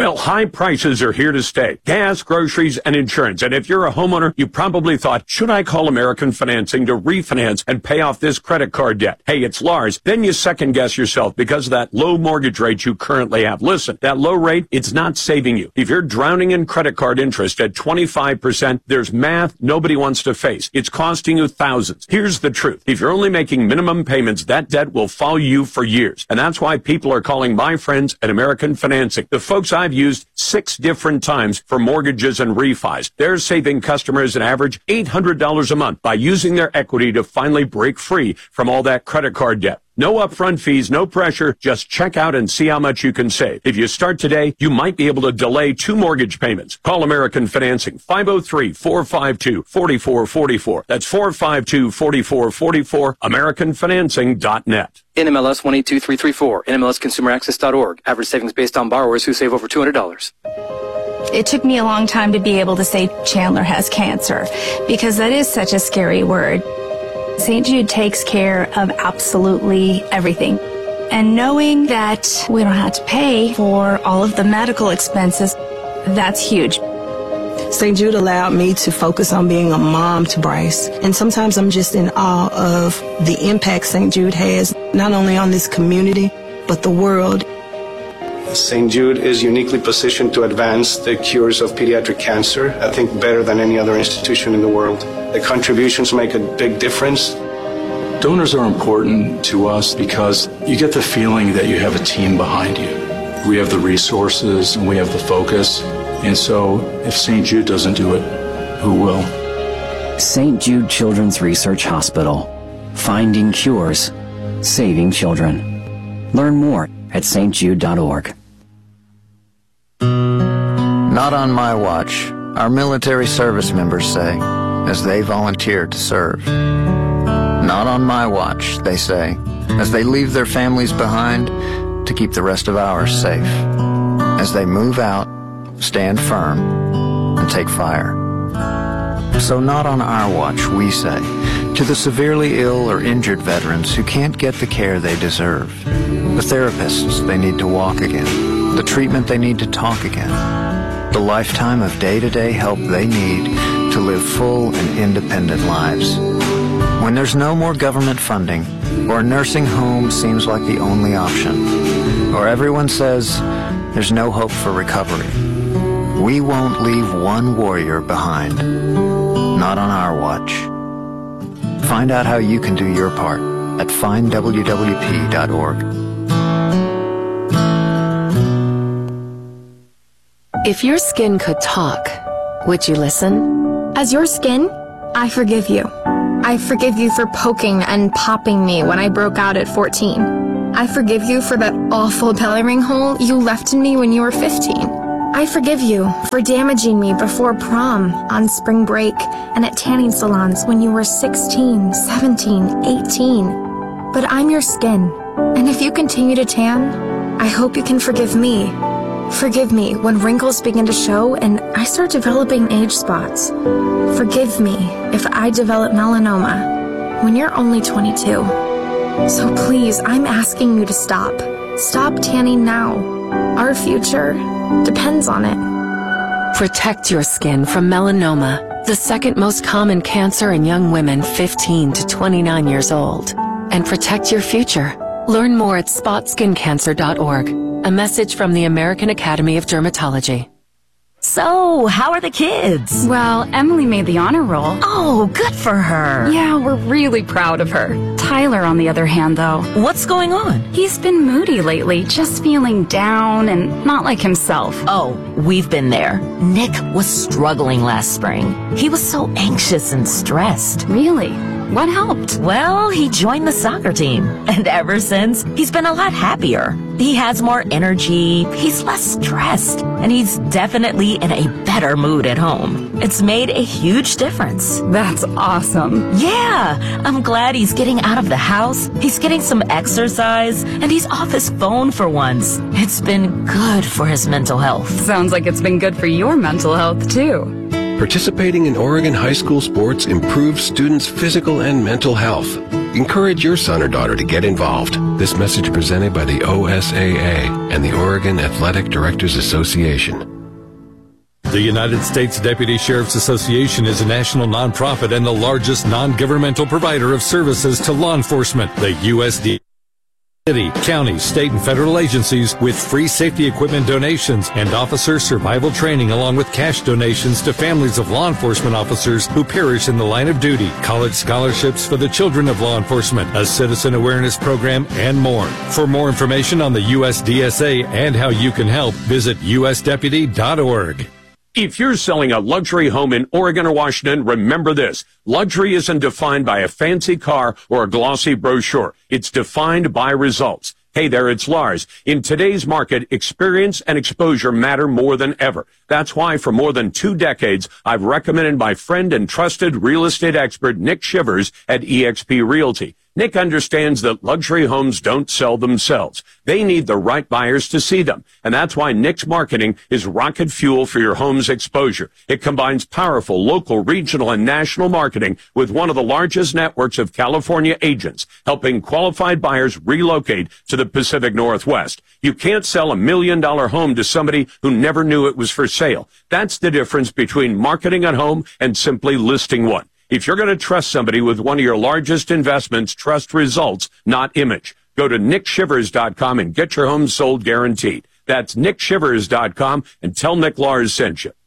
Well, high prices are here to stay. Gas, groceries, and insurance. And if you're a homeowner, you probably thought, should I call American Financing to refinance and pay off this credit card debt? Hey, it's Lars. Then you second guess yourself because of that low mortgage rate you currently have. Listen, that low rate, it's not saving you. If you're drowning in credit card interest at 25%, there's math nobody wants to face. It's costing you thousands. Here's the truth. If you're only making minimum payments, that debt will follow you for years. And that's why people are calling my friends at American Financing. The folks I've used 6 different times for mortgages and refis. They're saving customers an average $800 a month by using their equity to finally break free from all that credit card debt. No upfront fees, no pressure. Just check out and see how much you can save. If you start today, you might be able to delay 2 mortgage payments. Call American Financing, 503-452-4444. That's 452-4444, AmericanFinancing.net. NMLS 182334, NMLSConsumerAccess.org. Average savings based on borrowers who save over $200. It took me a long time to be able to say Chandler has cancer, because that is such a scary word. St. Jude takes care of absolutely everything. And knowing that we don't have to pay for all of the medical expenses, that's huge. St. Jude allowed me to focus on being a mom to Bryce. And sometimes I'm just in awe of the impact St. Jude has, not only on this community, but the world. St. Jude is uniquely positioned to advance the cures of pediatric cancer, I think better than any other institution in the world. The contributions make a big difference. Donors are important to us because you get the feeling that you have a team behind you. We have the resources and we have the focus. And so if St. Jude doesn't do it, who will? St. Jude Children's Research Hospital. Finding cures. Saving children. Learn more at stjude.org. Not on my watch, our military service members say, as they volunteer to serve. Not on my watch, they say, as they leave their families behind to keep the rest of ours safe. As they move out, stand firm, and take fire. So not on our watch, we say, to the severely ill or injured veterans who can't get the care they deserve, the therapists they need to walk again, the treatment they need to talk again, the lifetime of day-to-day help they need to live full and independent lives. When there's no more government funding, or a nursing home seems like the only option, or everyone says there's no hope for recovery, we won't leave one warrior behind. Not on our watch. Find out how you can do your part at findwwp.org. If your skin could talk, would you listen? As your skin, I forgive you. I forgive you for poking and popping me when I broke out at 14. I forgive you for that awful belly ring hole you left in me when you were 15. I forgive you for damaging me before prom, on spring break, and at tanning salons when you were 16, 17, 18. But I'm your skin, and if you continue to tan, I hope you can forgive me. Forgive me when wrinkles begin to show and I start developing age spots. Forgive me if I develop melanoma when you're only 22. So please, I'm asking you to stop. Stop tanning now. Our future depends on it. Protect your skin from melanoma, the second most common cancer in young women 15 to 29 years old. And protect your future. Learn more at spotskincancer.org. A message from the American Academy of Dermatology. So, how are the kids? Well, Emily made the honor roll. Oh, good for her. Yeah, we're really proud of her. Tyler, on the other hand, though. What's going on? He's been moody lately, just feeling down and not like himself. Oh, we've been there. Nick was struggling last spring. He was so anxious and stressed. Really? What helped? Well, he joined the soccer team. And ever since, he's been a lot happier. He has more energy, he's less stressed, and he's definitely in a better mood at home. It's made a huge difference. That's awesome. Yeah, I'm glad he's getting out of the house, he's getting some exercise, and he's off his phone for once. It's been good for his mental health. Sounds like it's been good for your mental health, too. Participating in Oregon high school sports improves students' physical and mental health. Encourage your son or daughter to get involved. This message presented by the OSAA and the Oregon Athletic Directors Association. The United States Deputy Sheriff's Association is a national nonprofit and the largest non-governmental provider of services to law enforcement. The USD. City, county, state, and federal agencies with free safety equipment donations and officer survival training along with cash donations to families of law enforcement officers who perish in the line of duty, college scholarships for the children of law enforcement, a citizen awareness program, and more. For more information on the USDSA and how you can help, visit usdeputy.org. If you're selling a luxury home in Oregon or Washington, remember this. Luxury isn't defined by a fancy car or a glossy brochure. It's defined by results. Hey there, it's Lars. In today's market, experience and exposure matter more than ever. That's why for more than 2 decades, I've recommended my friend and trusted real estate expert, Nick Shivers at eXp Realty. Nick understands that luxury homes don't sell themselves. They need the right buyers to see them. And that's why Nick's marketing is rocket fuel for your home's exposure. It combines powerful local, regional, and national marketing with one of the largest networks of California agents, helping qualified buyers relocate to the Pacific Northwest. You can't sell $1 million home to somebody who never knew it was for sale. That's the difference between marketing a home and simply listing one. If you're going to trust somebody with one of your largest investments, trust results, not image. Go to nickshivers.com and get your home sold guaranteed. That's nickshivers.com and tell Nick Lars sent you.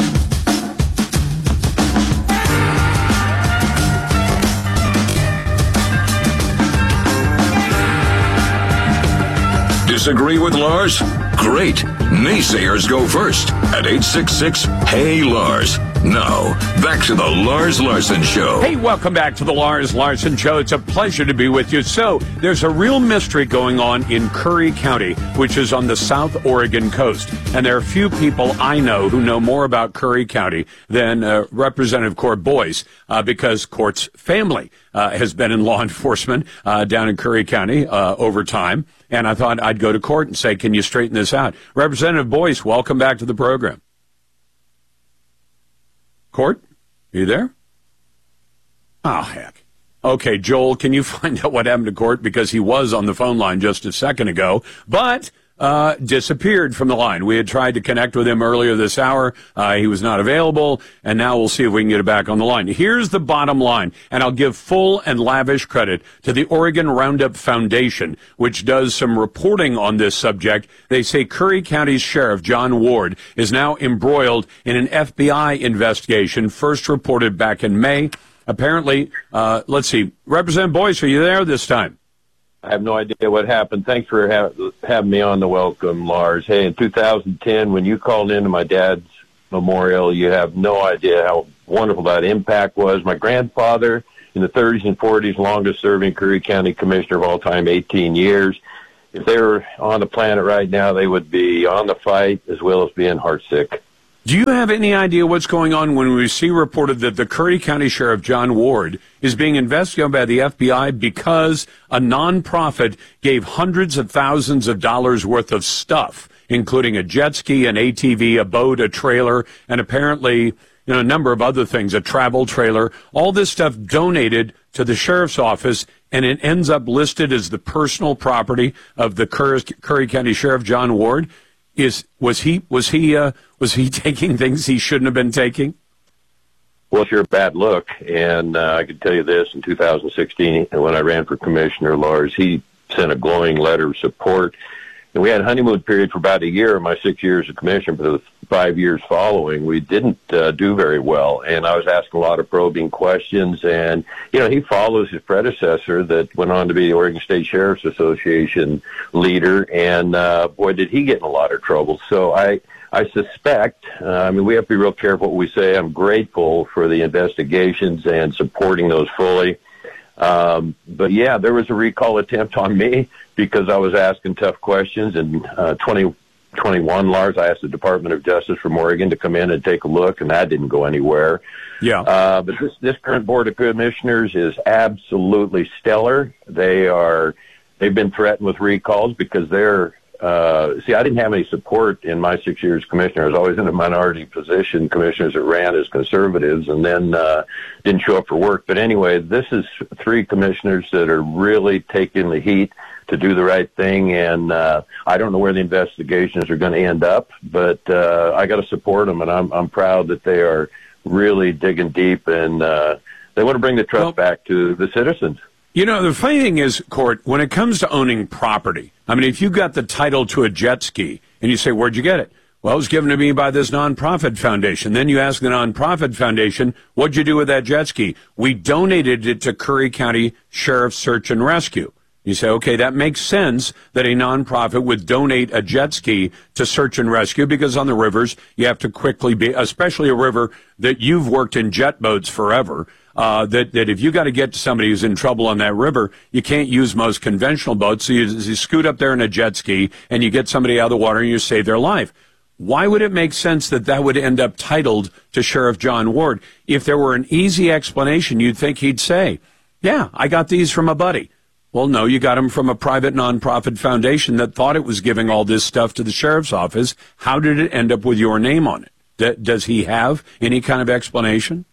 Disagree with Lars? Great. Naysayers go first at 866-HEY-LARS. Now, back to the Lars Larson Show. Hey, welcome back to the Lars Larson Show. It's a pleasure to be with you. So, there's a real mystery going on in Curry County, which is on the South Oregon coast. And there are few people I know who know more about Curry County than Representative Court Boyce, because Court's family has been in law enforcement down in Curry County over time. And I thought I'd go to Court and say, can you straighten this out? Representative Boyce, welcome back to the program. Court, are you there? Oh, heck. Okay, Joel, can you find out what happened to Court? Because he was on the phone line just a second ago, but disappeared from the line. We had tried to connect with him earlier this hour. He was not available, and now we'll see if we can get it back on the line. Here's the bottom line, and I'll give full and lavish credit to the Oregon Roundup Foundation, which does some reporting on this subject. They say Curry County's Sheriff John Ward is now embroiled in an FBI investigation, first reported back in May. Apparently, let's see, Representative Boyce, are you there this time? I have no idea what happened. Thanks for having me on the welcome, Lars. Hey, in 2010, when you called into my dad's memorial, you have no idea how wonderful that impact was. My grandfather, in the 30s and 40s, longest-serving Curry County Commissioner of all time, 18 years. If they were on the planet right now, they would be on the fight as well as being heartsick. Do you have any idea what's going on when we see reported that the Curry County Sheriff John Ward is being investigated by the FBI because a nonprofit gave hundreds of thousands of dollars worth of stuff, including a jet ski, an ATV, a boat, a trailer, and apparently, a number of other things, a travel trailer, all this stuff donated to the sheriff's office, and it ends up listed as the personal property of the Curry County Sheriff John Ward? Was he taking things he shouldn't have been taking? Well, it's your bad look, and I can tell you this, in 2016, when I ran for commissioner, Lars, he sent a glowing letter of support, and we had a honeymoon period for about a year in my 6 years of commissioner, but the 5 years following, we didn't do very well, and I was asking a lot of probing questions, and, he follows his predecessor that went on to be the Oregon State Sheriff's Association leader, and boy, did he get in a lot of trouble. So I suspect, we have to be real careful what we say. I'm grateful for the investigations and supporting those fully. But yeah, there was a recall attempt on me because I was asking tough questions. In 2021, Lars, I asked the Department of Justice from Oregon to come in and take a look, and that didn't go anywhere. Yeah. But this current Board of Commissioners is absolutely stellar. They've been threatened with recalls because they're see, I didn't have any support in my 6 years as commissioner. I was always in a minority position, commissioners that ran as conservatives, and then didn't show up for work. But anyway, this is 3 commissioners that are really taking the heat to do the right thing, and I don't know where the investigations are going to end up, but I got to support them, and I'm proud that they are really digging deep, and they want to bring the trust back to the citizens. You know, the funny thing is, Court, when it comes to owning property, I mean, if you got the title to a jet ski and you say, where'd you get it? Well, it was given to me by this nonprofit foundation. Then you ask the nonprofit foundation, what'd you do with that jet ski? We donated it to Curry County Sheriff's Search and Rescue. You say, okay, that makes sense that a nonprofit would donate a jet ski to search and rescue, because on the rivers, you have to quickly be, especially a river that you've worked in jet boats forever, that if you got to get to somebody who's in trouble on that river, you can't use most conventional boats. So you scoot up there in a jet ski and you get somebody out of the water and you save their life. Why would it make sense that that would end up titled to Sheriff John Ward? If there were an easy explanation, you'd think he'd say, yeah, I got these from a buddy. Well, no, you got them from a private nonprofit foundation that thought it was giving all this stuff to the sheriff's office. How did it end up with your name on it? Does he have any kind of explanation?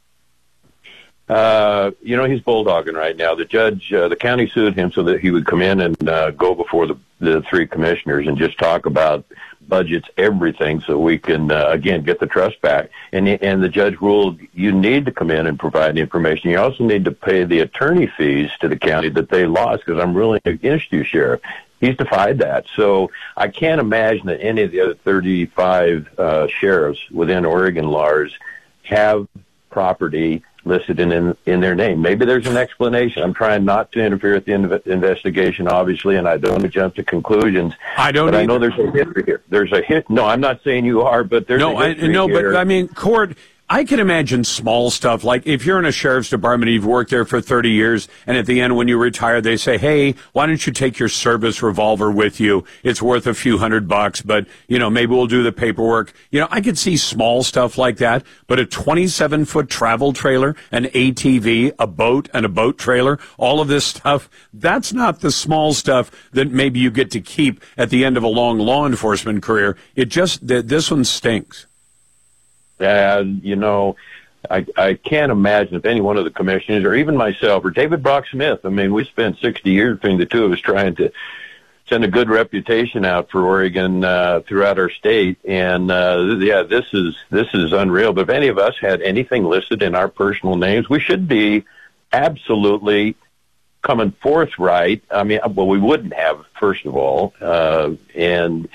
You know, he's bulldogging right now. The judge, the county sued him so that he would come in and go before the 3 commissioners and just talk about budgets, everything, so we can, again, get the trust back. And the judge ruled you need to come in and provide the information. You also need to pay the attorney fees to the county that they lost, because I'm ruling against you, Sheriff. He's defied that. So I can't imagine that any of the other 35 sheriffs within Oregon, Lars, have property listed in their name. Maybe there's an explanation. I'm trying not to interfere with the investigation, obviously, and I don't want to jump to conclusions. I don't. But I know there's a history here. There's a hit. No, I'm not saying you are, but there's a history here. But I mean, Court, I can imagine small stuff, like if you're in a sheriff's department, you've worked there for 30 years, and at the end when you retire, they say, hey, why don't you take your service revolver with you? It's worth a few $100, but, you know, maybe we'll do the paperwork. You know, I could see small stuff like that, but a 27-foot travel trailer, an ATV, a boat, and a boat trailer, all of this stuff, that's not the small stuff that maybe you get to keep at the end of a long law enforcement career. It just, this one stinks. You know, I can't imagine if any one of the commissioners, or even myself, or David Brock Smith, I mean, we spent 60 years between the two of us trying to send a good reputation out for Oregon throughout our state, and this is unreal. But if any of us had anything listed in our personal names, we should be absolutely coming forthright. I mean, well, we wouldn't have, first of all, and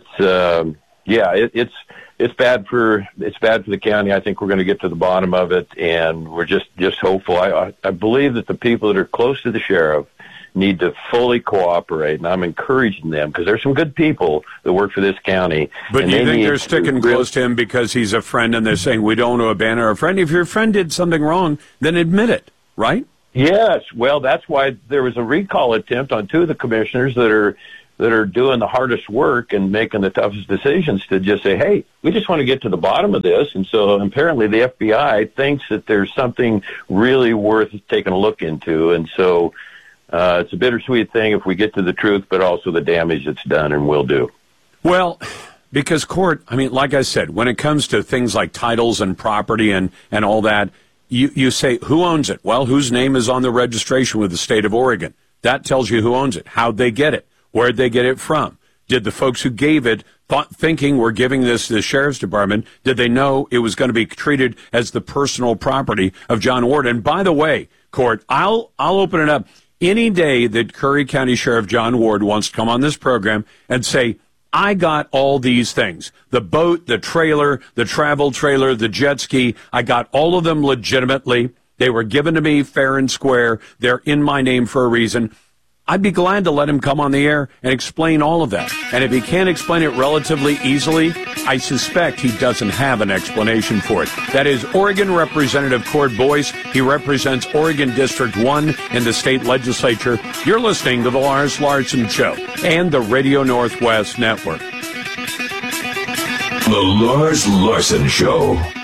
it's bad for the county. I think we're going to get to the bottom of it, and we're just hopeful. I believe that the people that are close to the sheriff need to fully cooperate, and I'm encouraging them, because there's some good people that work for this county. But you think they're sticking close to him because he's a friend, and they're saying we don't want to abandon our friend? If your friend did something wrong, then admit it, right? Yes. Well, that's why there was a recall attempt on 2 of the commissioners that are doing the hardest work and making the toughest decisions, to just say, hey, we just want to get to the bottom of this. And so apparently the FBI thinks that there's something really worth taking a look into. And so it's a bittersweet thing if we get to the truth, but also the damage that's done and will do. Well, because Court, I mean, like I said, when it comes to things like titles and property and all that, you say, who owns it? Well, whose name is on the registration with the state of Oregon? That tells you who owns it. How'd they get it? Where'd they get it from? Did the folks who gave it, thinking we're giving this to the sheriff's department, did they know it was going to be treated as the personal property of John Ward? And by the way, Court, I'll open it up. Any day that Curry County Sheriff John Ward wants to come on this program and say, I got all these things, the boat, the trailer, the travel trailer, the jet ski, I got all of them legitimately. They were given to me fair and square. They're in my name for a reason. I'd be glad to let him come on the air and explain all of that. And if he can't explain it relatively easily, I suspect he doesn't have an explanation for it. That is Oregon Representative Cord Boyce. He represents Oregon District 1 in the state legislature. You're listening to The Lars Larson Show and the Radio Northwest Network. The Lars Larson Show.